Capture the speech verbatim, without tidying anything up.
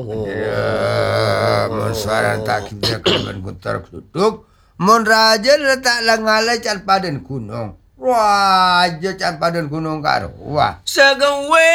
Ya, mun suara tak kita kapan kutar duduk, mun raja letak langala can paden gunung. Wah, aja can paden gunung karo. Wah. Sagawe